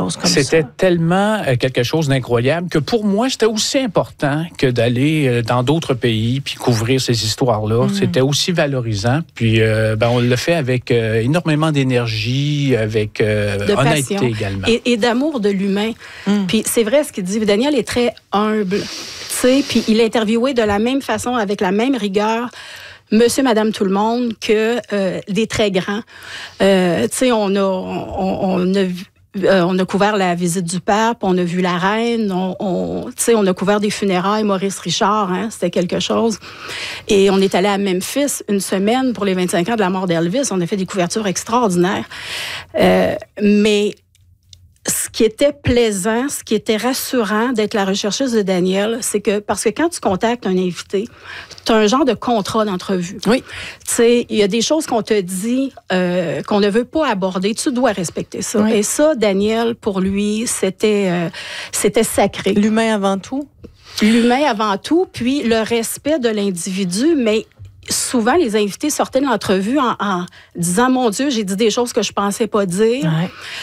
chose comme ça. C'était tellement quelque chose d'incroyable que pour moi, c'était aussi important que d'aller dans d'autres pays puis couvrir ces histoires-là. C'était aussi valorisant. Puis on le fait avec énormément d'énergie, avec honnêteté passion. Également. Et d'amour de l'humain. Puis c'est vrai ce qu'il dit. Daniel est très humble. Puis il est interviewé de la même façon, avec la même rigueur, monsieur, madame, tout le monde, que des très grands. On a couvert la visite du pape, on a vu la reine, on a couvert des funérailles, Maurice Richard, c'était quelque chose. Et on est allé à Memphis une semaine pour les 25 ans de la mort d'Elvis. On a fait des couvertures extraordinaires. Mais ce qui était plaisant, ce qui était rassurant d'être la recherchiste de Daniel, c'est que, parce que quand tu contactes un invité, tu as un genre de contrat d'entrevue. Oui. Tu sais, il y a des choses qu'on te dit qu'on ne veut pas aborder. Tu dois respecter ça. Oui. Et ça, Daniel, pour lui, c'était sacré. L'humain avant tout? L'humain avant tout, puis le respect de l'individu, mais souvent, les invités sortaient de l'entrevue en disant « Mon Dieu, j'ai dit des choses que je pensais pas dire. Ouais. »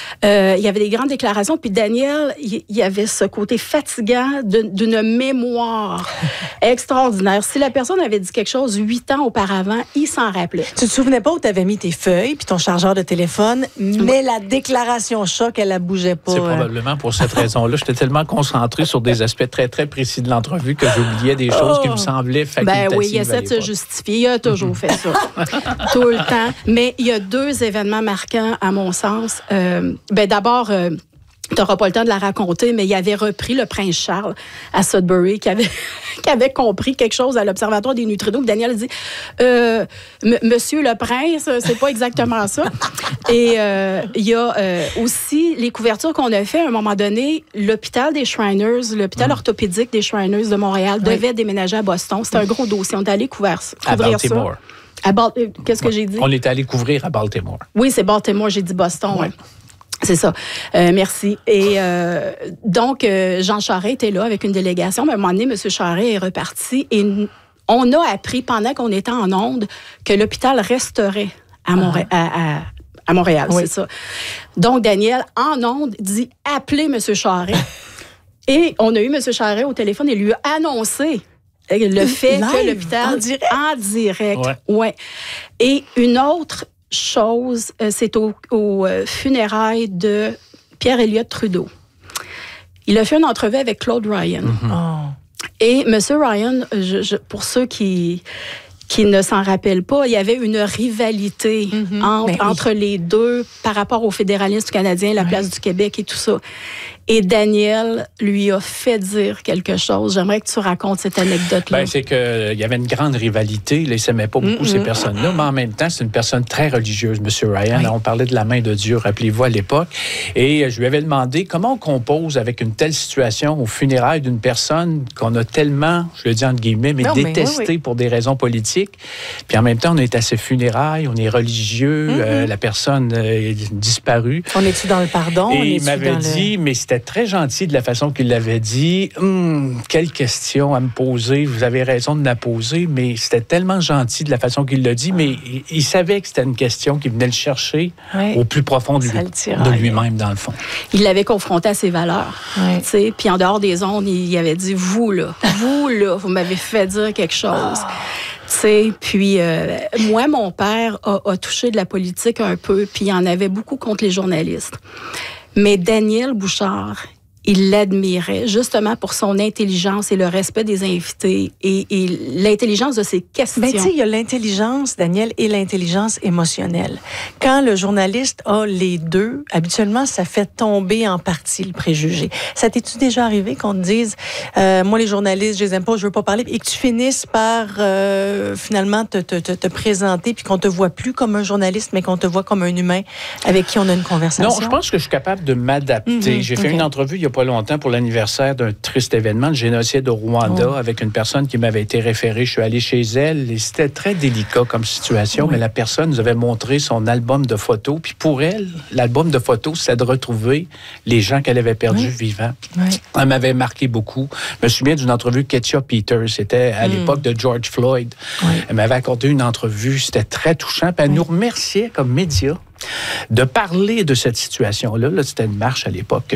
Il y avait des grandes déclarations. Puis Daniel, il y avait ce côté fatigant d'une mémoire extraordinaire. Si la personne avait dit quelque chose 8 ans auparavant, il s'en rappelait. Tu te souvenais pas où tu avais mis tes feuilles puis ton chargeur de téléphone, mais la déclaration choc, elle ne bougeait pas. C'est probablement pour cette raison-là. J'étais tellement concentré sur des aspects très, très précis de l'entrevue que j'oubliais des choses qui me semblaient facultatives. Ben oui, il essaie de se justifier. Il a toujours fait ça. Tout le temps. Mais il y a 2 événements marquants, à mon sens. D'abord, tu n'auras pas le temps de la raconter, mais il avait repris le prince Charles à Sudbury, qui avait compris quelque chose à l'Observatoire des neutrinos. Daniel a dit Monsieur le prince, c'est pas exactement ça. Et il y a aussi les couvertures qu'on a fait à un moment donné. L'hôpital des Shriners, l'hôpital orthopédique des Shriners de Montréal devait déménager à Boston. C'était un gros dossier. On est allé couvrir à Baltimore. Ça. Qu'est-ce que j'ai dit? On est allé couvrir à Baltimore. Oui, c'est Baltimore. J'ai dit Boston. Ouais. C'est ça. Merci. Et donc, Jean Charest était là avec une délégation. Mais à un moment donné, M. Charest est reparti et on a appris pendant qu'on était en onde que l'hôpital resterait à Montréal. Oui. C'est ça. Donc, Daniel, en onde, dit « Appelez M. Charest ». Et on a eu M. Charest au téléphone et lui a annoncé le fait Live, que l'hôpital... en direct. Ouais. Et une autre chose, c'est au funérailles de Pierre-Éliott Trudeau. Il a fait une entrevue avec Claude Ryan. Et M. Ryan, pour ceux qui ne s'en rappellent pas, il y avait une rivalité entre les deux par rapport aux fédéralistes canadiens, la place du Québec et tout ça. Et Daniel lui a fait dire quelque chose. J'aimerais que tu racontes cette anecdote-là. C'est qu'il y avait une grande rivalité. Il ne s'aimait pas beaucoup ces personnes-là, mais en même temps, c'est une personne très religieuse, M. Ryan. Oui. On parlait de la main de Dieu, rappelez-vous, à l'époque. Et je lui avais demandé comment on compose avec une telle situation aux funérailles d'une personne qu'on a tellement, je le dis entre guillemets, mais détestée pour des raisons politiques. Puis en même temps, on est à ses funérailles, on est religieux, la personne est disparue. On est-tu dans le pardon? Et il m'avait dit, mais c'était très gentil de la façon qu'il l'avait dit. Quelle question à me poser. Vous avez raison de la poser, mais c'était tellement gentil de la façon qu'il l'a dit, mais il savait que c'était une question qui venait le chercher au plus profond de lui-même, dans le fond. Il l'avait confronté à ses valeurs. Puis en dehors des ondes, il avait dit, vous là, vous m'avez fait dire quelque chose. Puis moi, mon père a touché de la politique un peu, puis il en avait beaucoup contre les journalistes. Mais Daniel Bouchard, il l'admirait justement pour son intelligence et le respect des invités et l'intelligence de ses questions. Ben, tu sais, il y a l'intelligence, Daniel, et l'intelligence émotionnelle. Quand le journaliste a les deux, habituellement, ça fait tomber en partie le préjugé. Ça t'est-tu déjà arrivé qu'on te dise, moi, les journalistes, je les aime pas, je veux pas parler, et que tu finisses par finalement te présenter, puis qu'on te voit plus comme un journaliste, mais qu'on te voit comme un humain avec qui on a une conversation? Non, je pense que je suis capable de m'adapter. J'ai fait une entrevue il y a pas longtemps pour l'anniversaire d'un triste événement, le génocide au Rwanda, avec une personne qui m'avait été référée. Je suis allé chez elle et c'était très délicat comme situation, mais la personne nous avait montré son album de photos. Puis pour elle, l'album de photos, c'est de retrouver les gens qu'elle avait perdus vivants. Elle m'avait marqué beaucoup. Je me souviens d'une entrevue Ketia Peters. C'était à l'époque de George Floyd. Elle m'avait accordé une entrevue. C'était très touchant. Puis elle nous remerciait comme média de parler de cette situation-là. Là, c'était une marche à l'époque